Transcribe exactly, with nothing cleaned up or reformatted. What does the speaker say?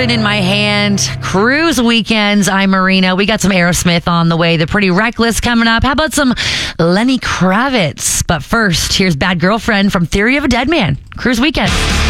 Jordan in my hand. Cruise weekends. I'm Marina. We got some Aerosmith on the way. The Pretty Reckless coming up. How about some Lenny Kravitz? But first, here's Bad Girlfriend from Theory of a Dead Man. Cruise weekend.